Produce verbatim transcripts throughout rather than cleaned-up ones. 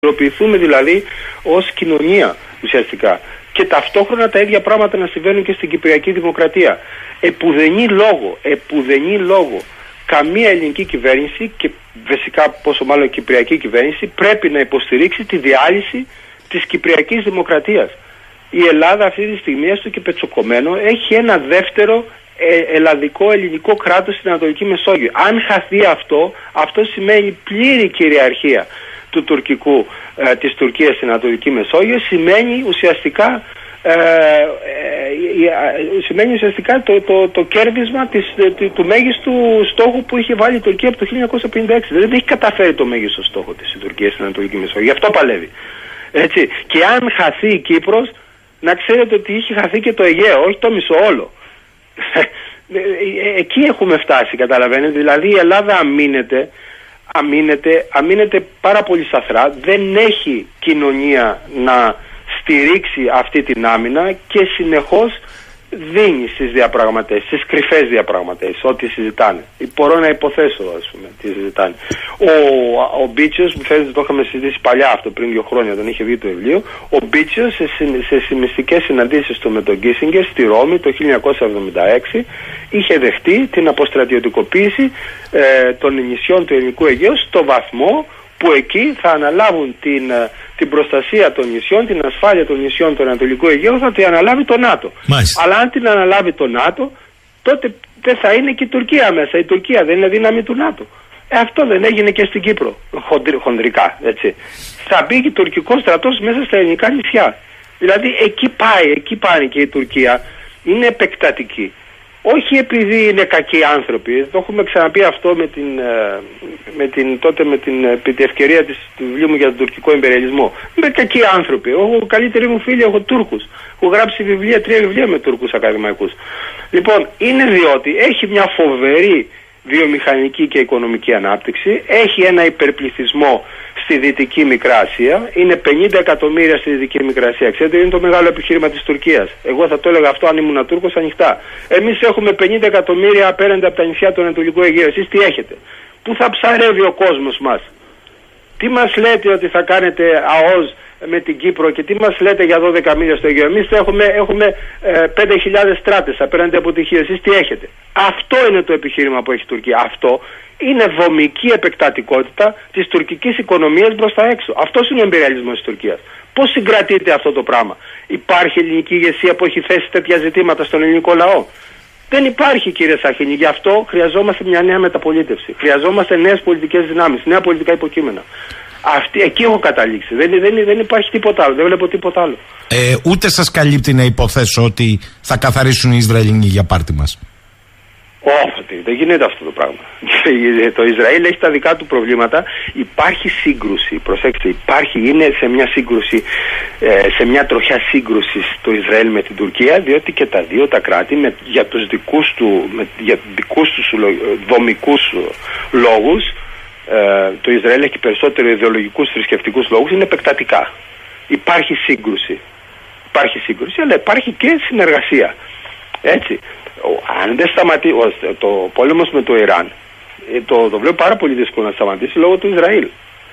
υλοποιηθούμε δηλαδή ως κοινωνία ουσιαστικά. Και ταυτόχρονα τα ίδια πράγματα να συμβαίνουν και στην Κυπριακή Δημοκρατία. Επουδενή λόγο, επουδενή λόγο, καμία ελληνική κυβέρνηση και φυσικά πόσο μάλλον η Κυπριακή κυβέρνηση πρέπει να υποστηρίξει τη διάλυση της Κυπριακής Δημοκρατίας. Η Ελλάδα αυτή τη στιγμή, έστω και πετσοκομμένο, έχει ένα δεύτερο ε, ελλαδικό ελληνικό κράτος στην Ανατολική Μεσόγειο. Αν χαθεί αυτό, αυτό σημαίνει πλήρη κυριαρχία του τουρκικού, ε, της Τουρκίας στην Ανατολική Μεσόγειο, σημαίνει ουσιαστικά ε, ε, ε, σημαίνει ουσιαστικά το, το, το κέρδισμα της, του, του μέγιστου στόχου που είχε βάλει η Τουρκία από το χίλια εννιακόσια πενήντα έξι. Δεν έχει καταφέρει το μέγιστο στόχο της Τουρκίας στην Ανατολική Μεσόγειο. Γι' αυτό παλεύει. Έτσι. Και αν χαθεί η Κύπρος, να ξέρετε ότι είχε χαθεί και το Αιγαίο, όχι το μισό όλο. Εκεί έχουμε φτάσει, καταλαβαίνετε. Δηλαδή η Ελλάδα αμήνεται, αμήνεται, αμήνεται πάρα πολύ σαθρά, δεν έχει κοινωνία να στηρίξει αυτή την άμυνα και συνεχώς δίνει στις διαπραγματεύσεις, στις κρυφές διαπραγματεύσεις, ό,τι συζητάνε. Μπορώ να υποθέσω, ας πούμε, τι συζητάνε. Ο, ο Μπίτσιος, μου φαίνεται το είχαμε συζητήσει παλιά αυτό πριν δύο χρόνια, όταν είχε βγει το βιβλίο, ο Μπίτσιος σε, σε σημιστικές συναντήσεις του με τον Κίσινγκερ στη Ρώμη το χίλια εννιακόσια εβδομήντα έξι είχε δεχτεί την αποστρατιωτικοποίηση ε, των νησιών του Ελληνικού Αιγαίου στο βαθμό που εκεί θα αναλάβουν την, την προστασία των νησιών, την ασφάλεια των νησιών του Ανατολικού Αιγαίου, θα την αναλάβει το ΝΑΤΟ. Μάλιστα. Αλλά αν την αναλάβει το ΝΑΤΟ, τότε δεν θα είναι και η Τουρκία μέσα. Η Τουρκία δεν είναι δύναμη του ΝΑΤΟ. Ε, αυτό δεν έγινε και στην Κύπρο, χοντρι, χοντρικά, έτσι. Θα μπει και τουρκικό στρατός μέσα στα ελληνικά νησιά. Δηλαδή εκεί πάει, εκεί πάει και η Τουρκία. Είναι επεκτατική. Όχι επειδή είναι κακοί άνθρωποι, το έχουμε ξαναπεί αυτό με την, με την, τότε με την, με την ευκαιρία της, του βιβλίου μου για τον τουρκικό εμπεριαλισμό. Είναι κακοί άνθρωποι. Εγώ, καλύτεροι μου φίλοι, έχω Τούρκους. Έχω γράψει βιβλία, τρία βιβλία με Τούρκους ακαδημαϊκούς. Λοιπόν, είναι διότι έχει μια φοβερή βιομηχανική και οικονομική ανάπτυξη, έχει ένα υπερπληθυσμό στη Δυτική Μικρά Ασία, είναι πενήντα εκατομμύρια στη Δυτική Μικρά Ασία. Ξέρετε, είναι το μεγάλο επιχείρημα της Τουρκίας. Εγώ θα το έλεγα αυτό αν ήμουν Τούρκος ανοιχτά. Εμείς έχουμε πενήντα εκατομμύρια απέναντι από τα νησιά του Ανατολικού Αιγαίου. Εσείς τι έχετε? Πού θα ψαρεύει ο κόσμος μας? Τι μας λέτε ότι θα κάνετε ΑΟΣ με την Κύπρο και τι μας λέτε για δώδεκα μίλια στο Αιγαίο? Εμείς έχουμε, έχουμε ε, πέντε χιλιάδες στράτες απέναντι από τη Χίο. Εσείς τι έχετε? Αυτό είναι το επιχείρημα που έχει η Τουρκία. Αυτό είναι δομική επεκτατικότητα της τουρκικής οικονομίας προς τα έξω. Αυτός είναι ο εμπειριαλισμός της Τουρκίας. Πώς συγκρατείται αυτό το πράγμα? Υπάρχει ελληνική ηγεσία που έχει θέσει τέτοια ζητήματα στον ελληνικό λαό? Δεν υπάρχει, κύριε Σαχίνη. Γι' αυτό χρειαζόμαστε μια νέα μεταπολίτευση. Χρειαζόμαστε νέες πολιτικές δυνάμεις, νέα πολιτικά υποκείμενα. Αυτή, εκεί έχω καταλήξει. Δεν, δεν, δεν υπάρχει τίποτα άλλο. Δεν βλέπω τίποτα άλλο. Ε, ούτε σας καλύπτει να υποθέσω ότι θα καθαρίσουν οι Ισραηλινοί για πάρτι μας? Όχι, δεν γίνεται αυτό το πράγμα. Το Ισραήλ έχει τα δικά του προβλήματα. Υπάρχει σύγκρουση. Προσέξτε, υπάρχει, είναι σε μια σύγκρουση, σε μια τροχιά σύγκρουση το Ισραήλ με την Τουρκία, διότι και τα δύο τα κράτη με, για τους δικούς του, με, για δικούς τους δομικούς λόγους, ε, το Ισραήλ έχει περισσότερο ιδεολογικούς θρησκευτικούς λόγους, είναι επεκτατικά. Υπάρχει σύγκρουση. Υπάρχει σύγκρουση, αλλά υπάρχει και συνεργασία. Έτσι. Αν δεν σταματήσει το πόλεμος με το Ιράν, το, το βλέπω πάρα πολύ δύσκολο να σταματήσει λόγω του Ισραήλ.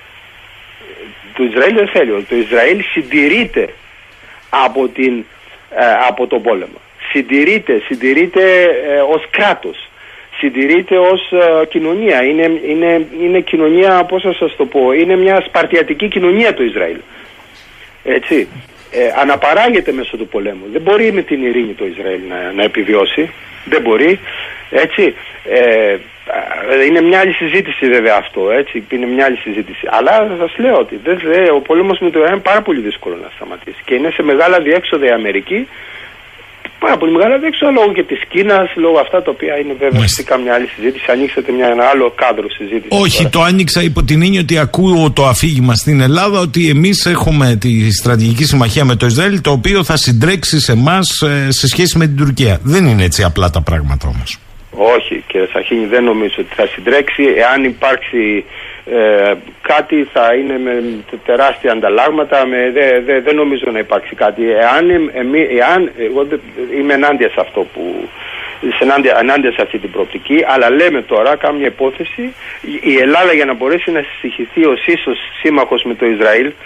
Το Ισραήλ δεν θέλει. Το Ισραήλ συντηρείται από, την, ε, από τον πόλεμο. Συντηρείται, συντηρείται ε, ως κράτος. Συντηρείται ως ε, κοινωνία. Είναι, είναι, είναι κοινωνία, πώς θα σας το πω, είναι μια σπαρτιατική κοινωνία το Ισραήλ. Έτσι. Ε, αναπαράγεται μέσω του πολέμου. Δεν μπορεί με την ειρήνη το Ισραήλ να, να επιβιώσει. Δεν μπορεί. Έτσι. Ε, είναι μια άλλη συζήτηση βέβαια αυτό. Έτσι. Είναι μια άλλη συζήτηση. Αλλά θα σας λέω ότι δεν, δε, ο πόλεμος με το Ιράν είναι πάρα πολύ δύσκολο να σταματήσει. Και είναι σε μεγάλα διέξοδα η Αμερική. Πάρα πολύ μεγάλα διέξοδα λόγω και της Κίνας, λόγω αυτά τα οποία είναι βέβαια φυσικά μια άλλη συζήτηση. Ανοίξατε μια, ένα άλλο κάδρο συζήτηση. Όχι, τώρα. Το άνοιξα υπό την έννοια ότι ακούω το αφήγημα στην Ελλάδα ότι εμείς έχουμε τη στρατηγική συμμαχία με το Ισραήλ, το οποίο θα συντρέξει σε εμάς σε σχέση με την Τουρκία. Δεν είναι έτσι απλά τα πράγματα όμως. Όχι, κύριε Σαχίνη, δεν νομίζω ότι θα συντρέξει. Εάν υπάρξει ε, κάτι θα είναι με τεράστια ανταλλάγματα. Με, δεν δε, δε νομίζω να υπάρξει κάτι. Εάν, εμεί, εάν εγώ δε, είμαι ενάντια σε αυτό που ενάντια, ενάντια σε αυτή την προοπτική, αλλά λέμε τώρα, κάνουμε μια υπόθεση, η Ελλάδα για να μπορέσει να συσυχηθεί ως ίσως σύμμαχος με το Ισραήλ